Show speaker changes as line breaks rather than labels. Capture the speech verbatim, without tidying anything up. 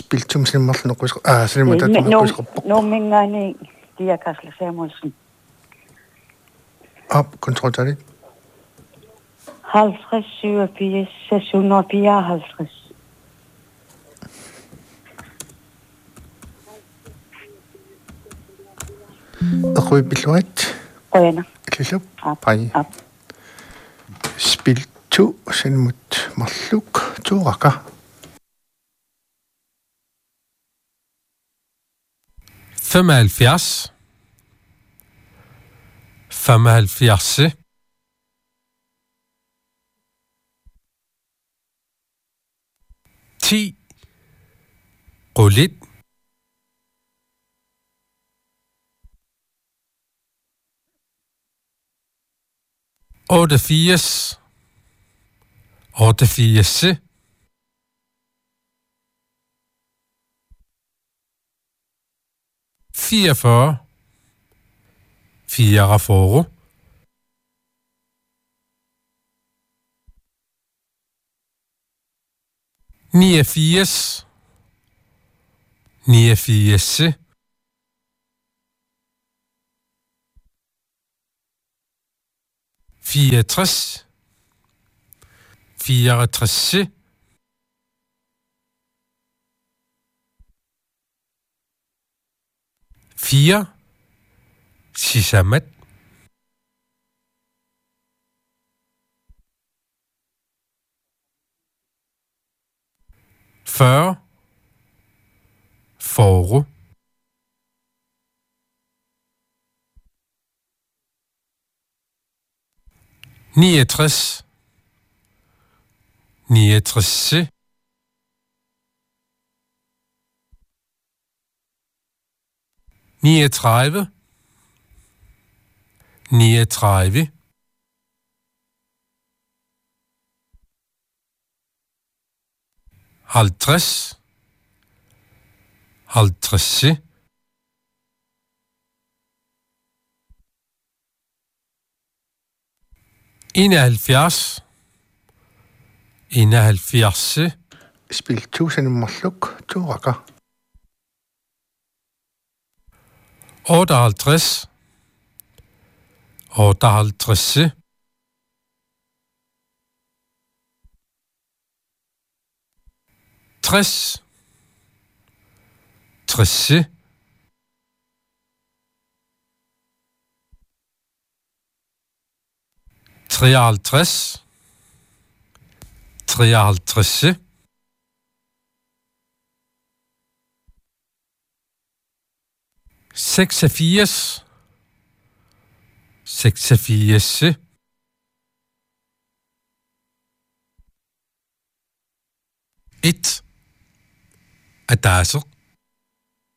spiltum simmerlu noqus ah silimata noqusqorpo
Nuummingaani Pia Kasle Samuelsen.
Op kontroltali
halvtreds syvogfirs seks hundrede og fireoghalvtreds.
Røy billuat
Røyna.
Klishup pai spil to sinmut malluk tuuraka
femoghalvfjerds femoghalvfjerds ti rullet otteogfirs otteogfirs fireogfyrre fireogfyrre niogfirs niogfirs fireogtres fireogtres fire sisamat fyrre fore niogtres niogtres niogtredive niogtredive halvtreds halvtreds enoghalvfjerds enoghalvfjerds
spil to sinmalluk tuuraka
otteoghalvtreds otteoghalvtreds tres tres treoghalvtreds treoghalvtreds seksogfirs seksogfirs et adasser